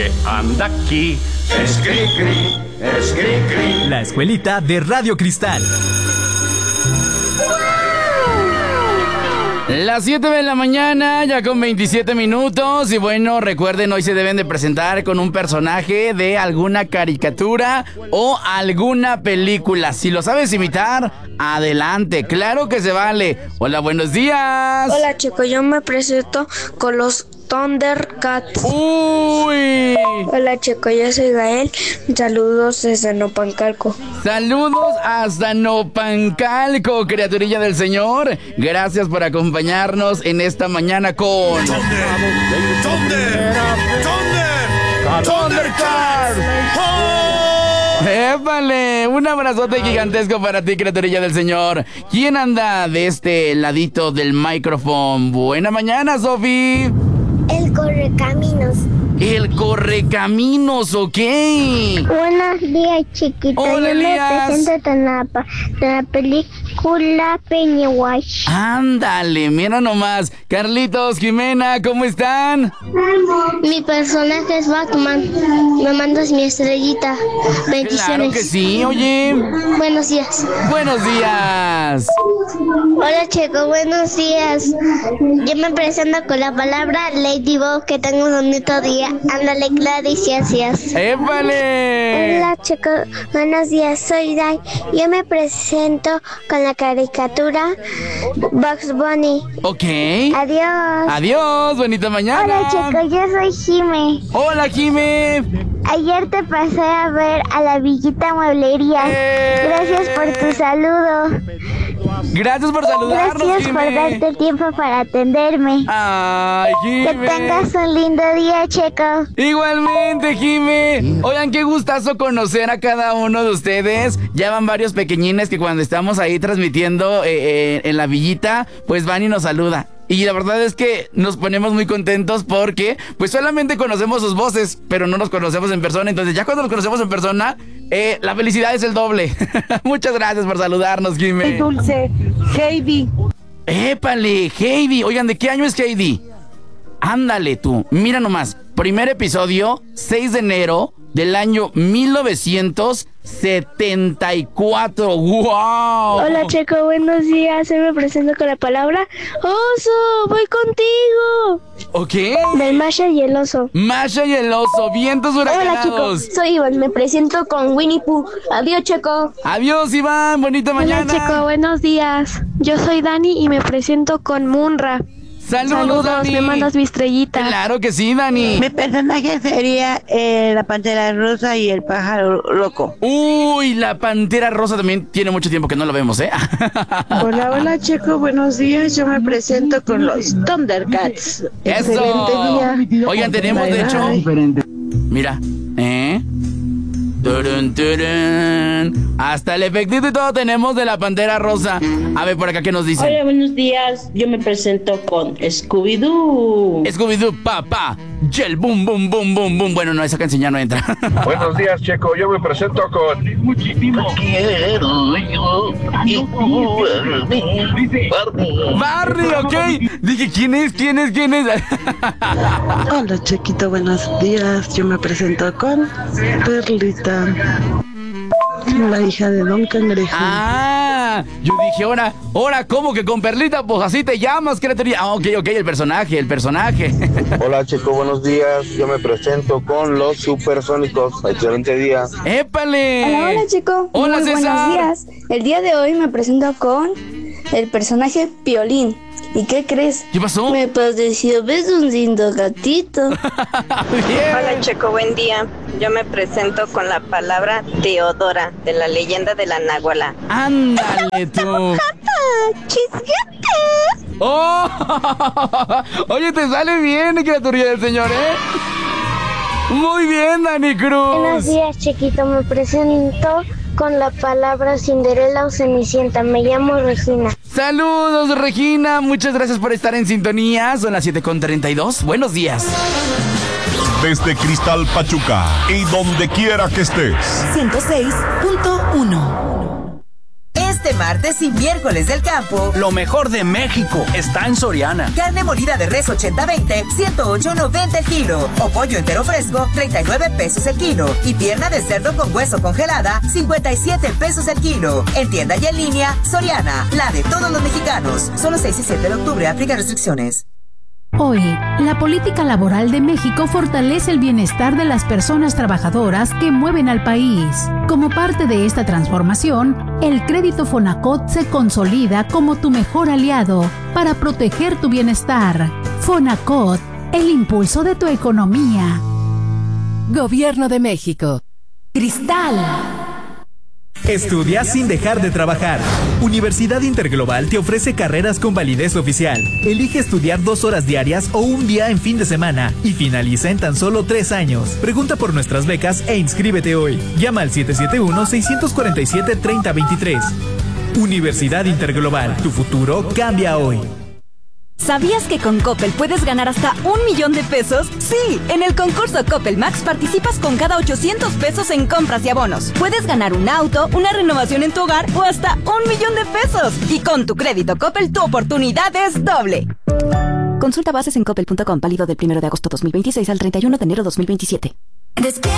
que anda aquí. Es cri-cri, es cri-cri. La escuelita de Radio Cristal. Las 7 de la mañana, ya con 27 minutos. Y bueno, recuerden, hoy se deben de presentar con un personaje de alguna caricatura o alguna película. Si lo sabes imitar, adelante, claro que se vale. Hola, buenos días. Hola, chico, yo me presento con los Thundercats. ¡Uy! Hola, chico, yo soy Gael. Saludos desde Nopancalco. Saludos hasta Nopancalco, criaturilla del Señor. Gracias por acompañarnos en esta mañana con Thundercats. ¡Épale! Un abrazote gigantesco para ti, criaturilla del Señor. ¿Quién anda de este ladito del micrófono? Buena mañana, Sofi. El Correcaminos. El Correcaminos, ok. Buenos días, chiquito. Hola, yo me Elías. presento en la película Pennywise. Ándale, mira nomás. Carlitos, Jimena, ¿cómo están? Mi personaje es Batman. Me mandas mi estrellita. Bendiciones. Claro que sí, oye. Buenos días. Buenos días. Hola, chico. Buenos días. Yo me presento con la palabra Ladybug. Que tengo un bonito día. Ándale, Gladys, gracias. ¡Épale! Hola, chicos. Buenos días. Soy Dai. Yo me presento con la caricatura Bugs Bunny. Ok. Adiós. Adiós, bonita mañana. Hola, chicos. Yo soy Jime. Hola, Jime. Ayer te pasé a ver a la Villita Mueblería. Gracias por tu saludo. Gracias por saludarnos, Gracias por Jime. darte el tiempo para atenderme. Ay, Que Jime. tengas un lindo día, Checo. Igualmente, Jime. Oigan, qué gustazo conocer a cada uno de ustedes. Ya van varios pequeñines que cuando estamos ahí transmitiendo en la villita, pues van y nos saludan. Y la verdad es que nos ponemos muy contentos porque pues solamente conocemos sus voces, pero no nos conocemos en persona. Entonces ya cuando nos conocemos en persona, la felicidad es el doble. Muchas gracias por saludarnos, Jime. Dulce, Heidi. ¡Épale, Heidi! Oigan, ¿de qué año es Heidi? Ándale tú, mira nomás. Primer episodio, 6 de enero del año 1974. ¡Wow! Hola, Checo, buenos días. Hoy me presento con la palabra oso. Voy contigo. ¿Ok? Del Masha y el oso. Masha y el oso, vientos Hola, huracanados. chicos. Soy Iván. Me presento con Winnie Pooh. Adiós, Checo. Adiós, Iván, bonita mañana. Hola, Checo, buenos días. Yo soy Dani y me presento con Munra. Saludos, Dani. me mandas mi estrellita. Claro que sí, Dani. Mi personaje sería la pantera rosa y el pájaro loco. Uy, la pantera rosa también tiene mucho tiempo que no la vemos, ¿eh? Hola, hola, Checo. Buenos días. Yo me presento con los Thundercats. Excelente día. Oigan, tenemos Bye, de hecho. bye. Mira, Turun, turun. Hasta el efectito y todo tenemos de la pantera rosa. A ver, por acá, ¿qué nos dicen? Hola, buenos días. Yo me presento con Scooby-Doo. Scooby-Doo, papá. Gel, boom, boom, boom, boom, boom. Bueno, no, esa canción ya no entra. Buenos días, Checo. Yo me presento con Quiero yo y tú a mí. Barney, ok. Dije, ¿quién es? Hola, Chequito. Buenos días. Yo me presento con Perlita, la hija de Don Cangrejo. Ah, yo dije, ahora, ¿cómo que con Perlita? Pues así te llamas, criatura. Ah, ok, el personaje. Hola, Checo. Buenos días. Yo me presento con los Supersónicos. Excelente día. ¡Épale! Hola, Checo. Hola, Muy César. buenos días. El día de hoy me presento con el personaje Piolín. ¿Y qué crees? ¿Qué pasó? Me pareció, ves un lindo gatito. Hola, Checo, buen día. Yo me presento con la palabra Teodora, de la leyenda de la Náhuala. Ándale tú. ¡Chisguete! ¡Oh! Oye, te sale bien, criatura del Señor, ¿eh? Muy bien, Dani Cruz. Buenos días, chiquito. Me presento con la palabra Cinderela o Cenicienta. Me llamo Regina. Saludos, Regina. Muchas gracias por estar en sintonía. Son las 7:32. Buenos días. Desde Cristal Pachuca y donde quiera que estés. 106.1. Este Este martes y miércoles del campo, Lo mejor de México está en Soriana. carne molida de res 80-20, 108.90 el kilo. O pollo entero fresco, 39 pesos el kilo. Y pierna de cerdo con hueso congelada, 57 pesos el kilo. En tienda y en línea, Soriana, la de todos los mexicanos. Solo 6 y 7 de octubre, aplica restricciones. Hoy, la política laboral de México fortalece el bienestar de las personas trabajadoras que mueven al país. Como parte de esta transformación, el crédito Fonacot se consolida como tu mejor aliado para proteger tu bienestar. Fonacot, el impulso de tu economía. Gobierno de México. Cristal. Estudia sin dejar de trabajar. Universidad Interglobal te ofrece carreras con validez oficial. Elige estudiar 2 horas diarias o un día en fin de semana y finaliza en tan solo 3 años. Pregunta por nuestras becas e inscríbete hoy. Llama al 771-647-3023. Universidad Interglobal, tu futuro cambia hoy. ¿Sabías que con Coppel puedes ganar hasta 1 millón de pesos? Sí, en el concurso Coppel Max participas con cada 800 pesos en compras y abonos. Puedes ganar un auto, una renovación en tu hogar o hasta 1 millón de pesos. Y con tu crédito Coppel, tu oportunidad es doble. Consulta bases en coppel.com, válido del 1 de agosto 2026 al 31 de enero 2027. Despierta.